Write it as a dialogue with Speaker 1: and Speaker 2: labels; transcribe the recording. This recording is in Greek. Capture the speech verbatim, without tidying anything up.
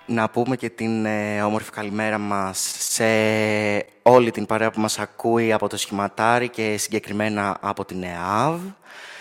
Speaker 1: Να πούμε και την ε, όμορφη καλημέρα μας σε όλη την παρέα που μας ακούει από το Σχηματάρι και συγκεκριμένα από την ΕΑΒ.